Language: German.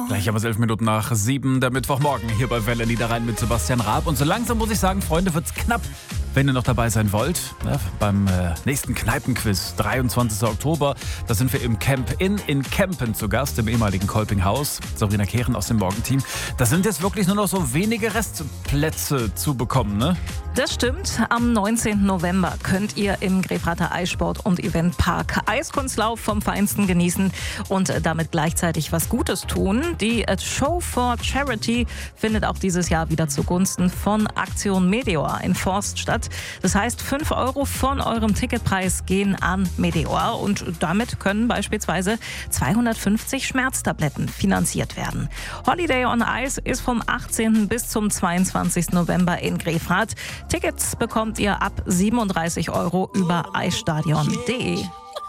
Gleich haben wir es 11 Minuten nach 7, der Mittwochmorgen hier bei Welle Niederrhein mit Sebastian Raab. Und so langsam muss ich sagen, Freunde, wird's knapp, wenn ihr noch dabei sein wollt. Ja, beim nächsten Kneipenquiz, 23. Oktober, da sind wir im Camp in Kempen zu Gast, im ehemaligen Kolpinghaus. Sabrina Kehren aus dem Morgenteam. Da sind jetzt wirklich nur noch so wenige Restplätze zu bekommen, ne? Das stimmt. Am 19. November könnt ihr im Grefrather Eissport- und Eventpark Eiskunstlauf vom Feinsten genießen und damit gleichzeitig was Gutes tun. Die Show for Charity findet auch dieses Jahr wieder zugunsten von Aktion Meteor in Forst statt. Das heißt, 5 € von eurem Ticketpreis gehen an Meteor und damit können beispielsweise 250 Schmerztabletten finanziert werden. Holiday on Ice ist vom 18. bis zum 22. November in Grefrath. Tickets bekommt ihr ab 37 € über eisstadion.de.